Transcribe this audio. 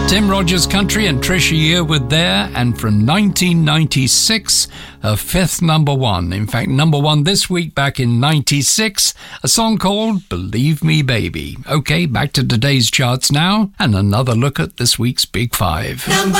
Tim Rogers Country and Trisha Yearwood there, and from 1996, her fifth number one. In fact, number one this week back in 96, a song called Believe Me Baby. Okay, back to today's charts now, and another look at this week's Big Five.